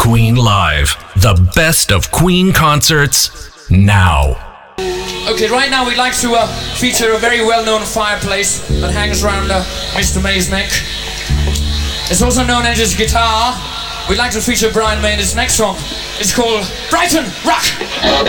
Queen Live. The best of Queen concerts now. Okay, right now we'd like to feature a very well-known fireplace that hangs around Mr. May's neck. It's also known as his guitar. We'd like to feature Brian May in his next song. It's called Brighton Rock.